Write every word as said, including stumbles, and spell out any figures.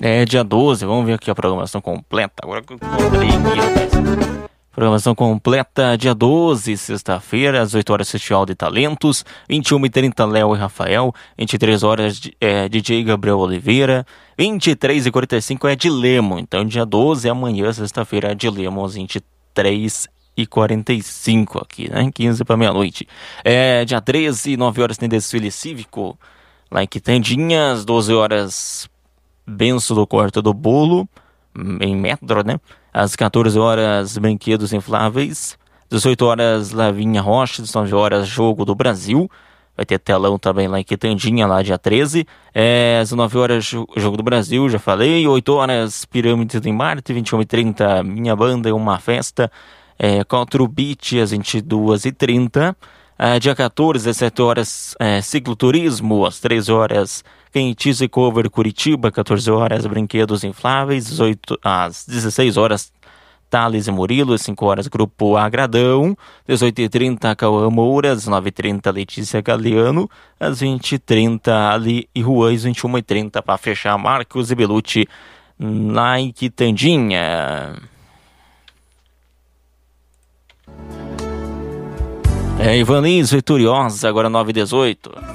É dia doze, vamos ver aqui a programação completa. Agora que eu encontrei aqui, rapaz. Programação completa, dia doze, sexta-feira, às oito horas, Festival de Talentos, vinte e uma e trinta, Léo e Rafael, vinte e três horas, é, D J Gabriel Oliveira, vinte e três e quarenta e cinco é de Lemo. Então, dia doze, amanhã, sexta-feira, é de Lemo, às vinte e três e quarenta e cinco aqui, né? quinze para meia-noite. É, dia treze, nove horas, tem desfile cívico, lá em Quitandinhas, doze horas, Benço do Corte do Bolo, em metro, né? Às quatorze horas, brinquedos infláveis. dezoito horas, Lavinha Rocha. dezenove horas, Jogo do Brasil. Vai ter telão também lá em Quitandinha, lá dia treze. É, às dezenove horas, Jogo do Brasil, já falei. oito horas, Pirâmides em Marte. vinte e uma e trinta, Minha Banda é uma Festa. É, Culture Beat, às vinte e duas e trinta. É, dia quatorze, dezessete horas, é, Cicloturismo. Às treze horas, Quentice Cover Curitiba. quatorze horas, Brinquedos Infláveis. dezoito, às dezesseis horas, Thales e Murilo. Às cinco horas, Grupo Agradão. dezoito e trinta, Cauã Moura. Às dezenove e trinta, Letícia Galeano. Às vinte e trinta, Ali e Juan. Às vinte e uma e trinta, para fechar, Marcos e Belucci lá em Quitandinha. É, Ivanins Vitoriosa, agora nove e dezoito.